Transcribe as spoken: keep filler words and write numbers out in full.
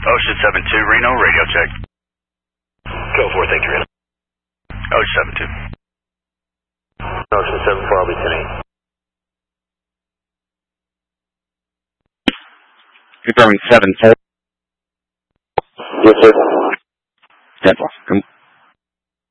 Ocean seven two, Reno, radio check. Go for it, thank you, Reno. Ocean seven two. Ocean seven four, I'll be ten eight. Confirming seven four. Yes, sir. ten four.